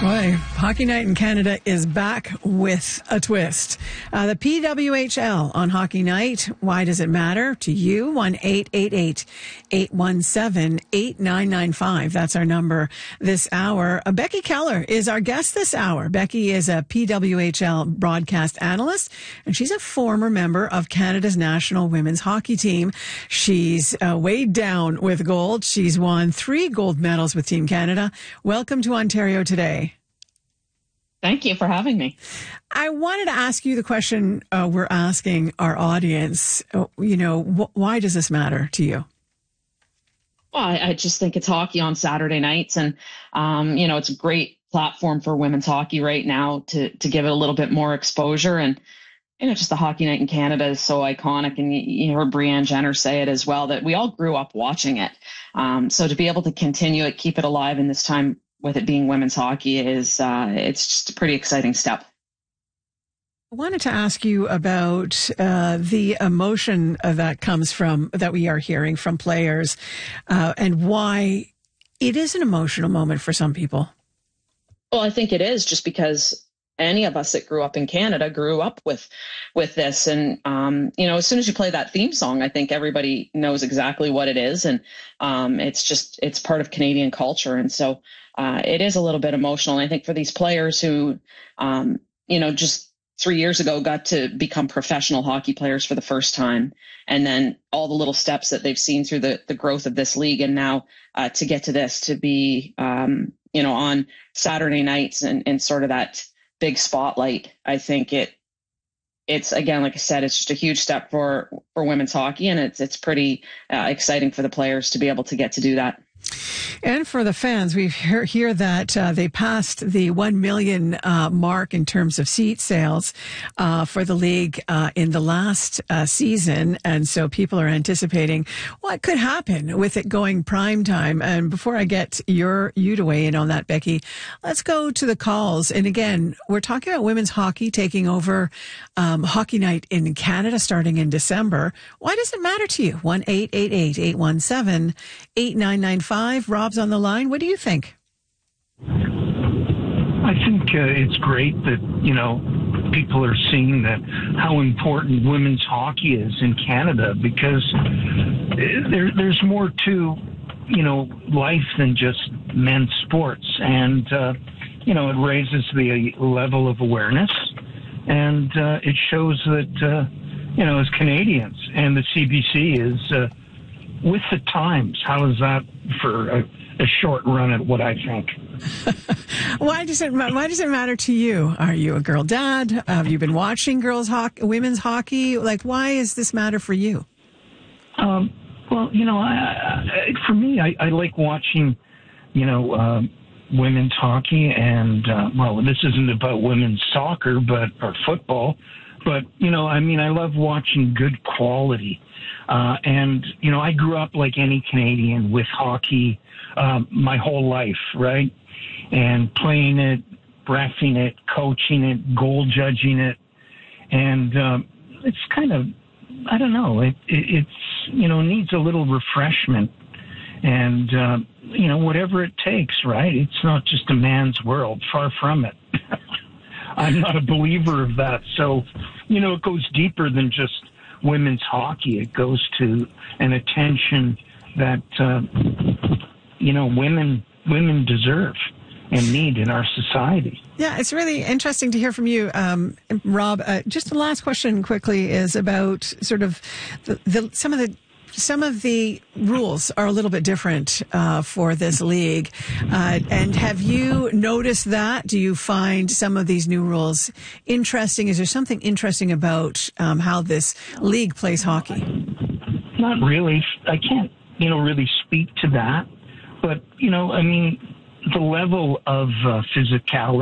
Boy, Hockey Night in Canada is back with a twist. The PWHL on Hockey Night. Why does it matter to you? 1-888-817-8995. That's our number this hour. Becky Keller is our guest this hour. Becky is a PWHL broadcast analyst, and she's a former member of Canada's national women's hockey team. She's weighed down with gold. She's won 3 gold medals with Team Canada. Welcome to Ontario today. Thank you for having me. I wanted to ask you the question we're asking our audience. Why does this matter to you? Well, I just think it's hockey on Saturday nights. And, it's a great platform for women's hockey right now to give it a little bit more exposure. And, just the Hockey Night in Canada is so iconic. And you heard Brianne Jenner say it as well, that we all grew up watching it. So to be able to continue it, keep it alive in this time, with it being women's hockey, is it's just a pretty exciting step. I wanted to ask you about the emotion that we are hearing from players, and why it is an emotional moment for some people. Well, I think it is, just because any of us that grew up in Canada grew up with this. And, as soon as you play that theme song, I think everybody knows exactly what it is. And it's part of Canadian culture. And so it is a little bit emotional. And I think for these players who, just 3 years ago got to become professional hockey players for the first time, and then all the little steps that they've seen through the growth of this league, and now to get to this, to be, on Saturday nights and sort of that big spotlight. I think it's again, like I said, it's just a huge step for women's hockey, and it's pretty exciting for the players to be able to get to do that. And for the fans, we hear that they passed the 1 million mark in terms of seat sales for the league in the last season. And so people are anticipating what could happen with it going prime time. And before I get you to weigh in on that, Becky, let's go to the calls. And again, we're talking about women's hockey taking over Hockey Night in Canada starting in December. Why does it matter to you? 1-888-817-8995. Rob's on the line. What do you think? I think it's great that, people are seeing that how important women's hockey is in Canada, because there's more to, life than just men's sports. And, it raises the level of awareness, and it shows that, as Canadians, and the CBC is with the times. How is that for a short run at what I think? Why does it matter to you? Are you a girl dad? Have you been watching women's hockey? Like, why does this matter for you? Well, for me, I like watching, women's hockey, and this isn't about women's soccer, or football, but I love watching good quality. And I grew up like any Canadian with hockey my whole life, right? And playing it, reffing it, coaching it, goal judging it. And it's kind of, I don't know, it's needs a little refreshment. And, whatever it takes, right? It's not just a man's world, far from it. I'm not a believer of that. So, it goes deeper than just women's hockey. It goes to an attention that, women deserve and need in our society. Yeah, it's really interesting to hear from you, Rob. Just the last question quickly is about sort of some of the rules are a little bit different for this league. And have you noticed that? Do you find some of these new rules interesting? Is there something interesting about how this league plays hockey? Not really. I can't, really speak to that. But, the level of physicality